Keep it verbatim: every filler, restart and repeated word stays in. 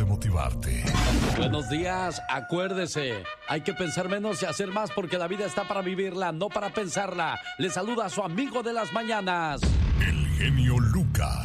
de motivarte. Buenos días, acuérdese, hay que pensar menos y hacer más porque la vida está para vivirla, no para pensarla. Le saluda a su amigo de las mañanas, el genio Lucas.